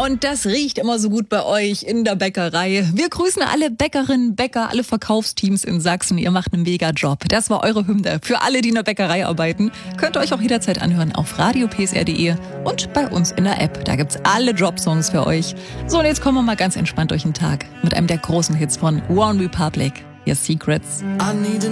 Und das riecht immer so gut bei euch in der Bäckerei. Wir grüßen alle Bäckerinnen, Bäcker, alle Verkaufsteams in Sachsen. Ihr macht einen mega Job. Das war eure Hymne. Für alle, die in der Bäckerei arbeiten, könnt ihr euch auch jederzeit anhören auf radiopsr.de und bei uns in der App. Da gibt's alle Jobsongs für euch. So, und jetzt kommen wir mal ganz entspannt durch den Tag mit einem der großen Hits von One Republic. Your Secrets.